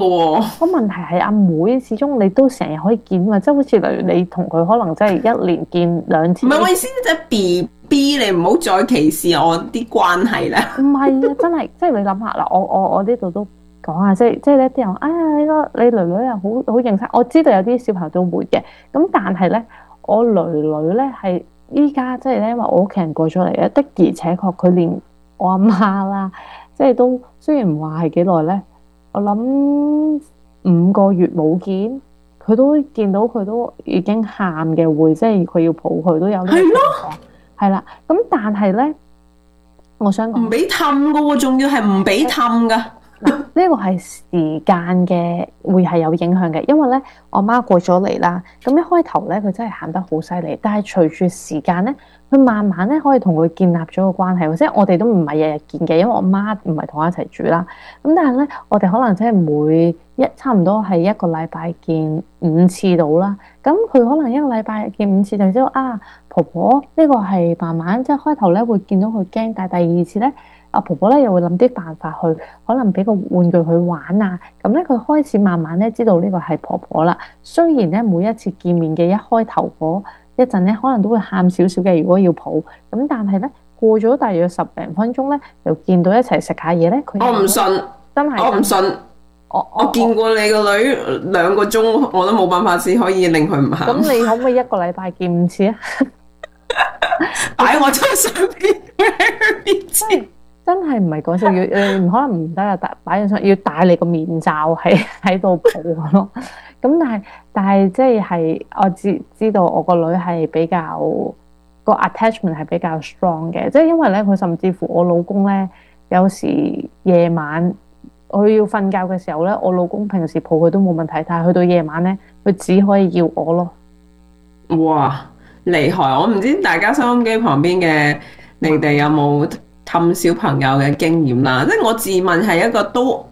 喎。 個問題係阿妹，始終你都成日可以見嘛，即係好似例如你同佢可能真係一年見2次。 唔係我意思，即係 BB，你唔好再歧視我啲關係啦。 唔係啊，真係即係你諗下嗱，我呢度都講下，即係咧啲人話，哎呀你女女啊好認真，我知道有啲小朋友都會嘅，咁但係咧我女女咧係依家即係咧，因為我屋企人過咗嚟咧，的而且確佢連我阿媽啦，即係都雖然唔話係幾耐咧，我諗5個月冇見，佢都見到佢都已經喊嘅會，即係佢要抱佢都有呢個情係咯， 況，係啦，咁但係咧。我想講唔俾氹噶喎，仲要係唔俾氹噶。 嗱，呢個係時間嘅會係有影響嘅，因為咧我媽過咗嚟啦，咁一開頭咧佢真係喊得好犀利，但係隨住時間咧，佢慢慢咧可以同佢建立咗個關係，即係我哋都唔係日日見嘅，因為我媽唔係同我一齊住啦。咁但係咧，我哋可能即係差唔多係一個禮拜見5次到啦。咁佢可能一個禮拜見5次，就知道啊婆婆呢個係慢慢即係開頭咧會見到佢驚，但係第二次咧。阿婆婆咧又會諗啲辦法去，可能俾個玩具佢玩啊，咁咧佢開始慢慢咧知道呢個係婆婆啦。雖然咧每一次見面嘅一開頭嗰一陣咧，可能都會喊少少嘅，如果要抱，咁但係咧過咗大約10零分鐘咧，又見到一齊食下嘢咧，佢我唔信， 真係我唔信。我見過你個女2個鐘，我都冇辦法先可以令佢唔喊。 咁你可唔可以一個禮拜見5次啊？ 擺我張相片喺佢面前。 真係唔係講笑，唔可能唔得啊！擺上要戴你個面罩喺度抱咯。咁但係即係我知道我個女係比較個 attachment 係比較 strong 嘅，即係因為咧佢甚至乎我老公咧有時夜晚佢要瞓覺嘅時候咧，我老公平時抱佢都冇問題，但係去到夜晚咧，佢只可以要我咯。 哇，厲害！我唔知大家收音機旁邊嘅你哋有冇氹小朋友嘅經驗啦？即係我自問係一個都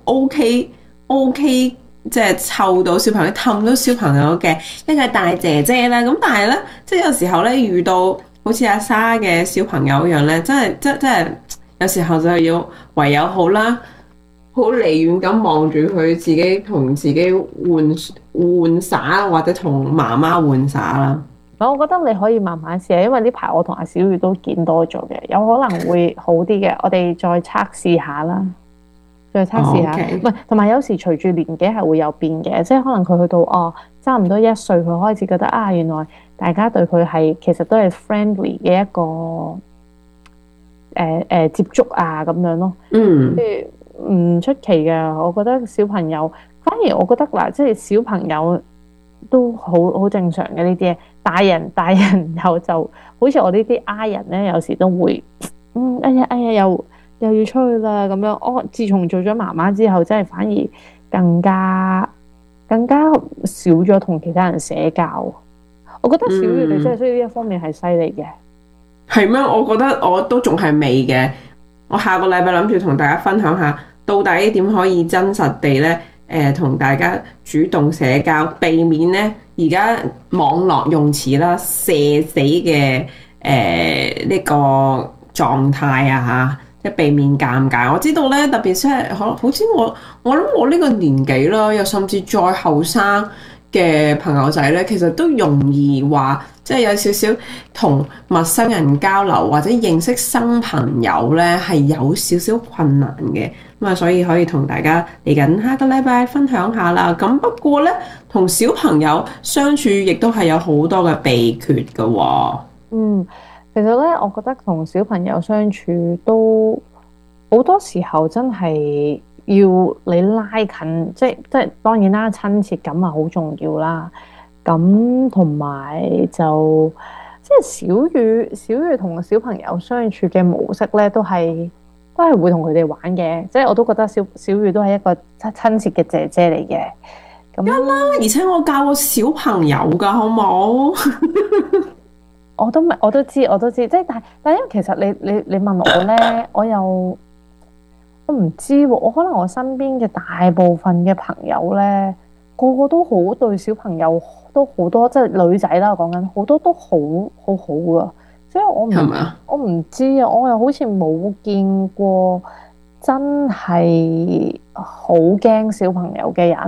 OK，即係湊到小朋友、氹到小朋友嘅一個大姐姐啦。咁但係咧，即係有時候咧遇到好似阿莎嘅小朋友一樣咧，真係有時候就要唯有好啦，好離遠咁望住佢自己同自己玩耍，或者同媽媽玩耍啦。 我覺得你可以慢慢試下，因為呢排我同阿小雨都見多咗嘅，有可能會好啲嘅。我哋再測試下啦，再測試下。唔係，同埋有時隨住年紀係會有變嘅，即係可能佢去到差唔多1歲，佢開始覺得啊，原來大家對佢係其實都係 friendly 嘅一個接觸啊咁樣咯。 嗯， 唔出奇嘅，我覺得小朋友反而我覺得嗱，即係小朋友都好正常嘅呢啲嘢。大人就好似我呢啲 I 人咧，有時都會哎呀又要出去啦咁樣。我自從做咗媽媽之後，真係反而更加少咗同其他人社交。我覺得小月你真係需要呢一方面係犀利嘅。 係咩？我覺得我都仲係未嘅。我下個禮拜諗住同大家分享下，到底點可以真實地咧，同大家主動社交，避免咧而家網絡用詞啦、社死嘅呢個狀態啊嚇，即係避免尷尬。我知道咧，特別即係好似我諗我呢個年紀啦，又甚至再後生嘅朋友仔咧，其實都容易話，即係有少少同陌生人交流或者認識新朋友咧，係有少少困難嘅。咁啊，所以可以同大家嚟緊下個禮拜分享下啦。咁不過咧，同小朋友相處亦都係有好多嘅秘訣㗎喎。 其實咧，我覺得同小朋友相處都好多時候真係要你拉近，即係當然啦，親切感係好重要啦。咁同埋就即係小雨同小朋友相處嘅模式咧，都係會同佢哋玩嘅。即係我都覺得小雨都係一個親切嘅姐姐嚟嘅。咁啦，而且我教過小朋友㗎，好冇？ 我都知，即係但因為其實你問我咧，我唔知喎，我可能我身邊嘅大部分嘅朋友咧，個個都好對小朋友都好多，即係女仔啦，講緊好多都好好噶，所以係咪啊？ 我唔知啊，我又好似冇見過真係好驚小朋友嘅人。